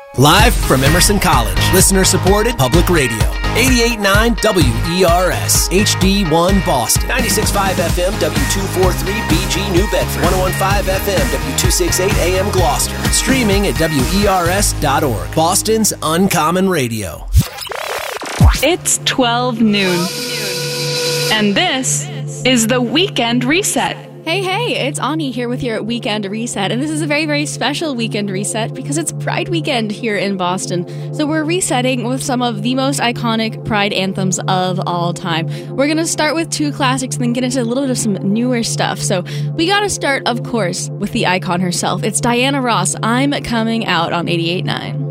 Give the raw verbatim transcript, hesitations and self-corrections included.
Live from Emerson College, listener-supported public radio. eighty-eight point nine W E R S, H D one Boston. ninety-six point five F M, W two forty-three B G New Bedford. one oh one point five F M, W two sixty-eight A M Gloucester. Streaming at W E R S dot org. Boston's Uncommon Radio. It's twelve noon. And this is the Weekend Reset. Hey, hey, it's Ani here with your Weekend Reset, and this is a very, very special Weekend Reset because it's Pride Weekend here in Boston. So we're resetting with some of the most iconic Pride anthems of all time. We're going to start with two classics and then get into a little bit of some newer stuff. So we got to start, of course, with the icon herself. It's Diana Ross, I'm Coming Out on eighty-eight point nine.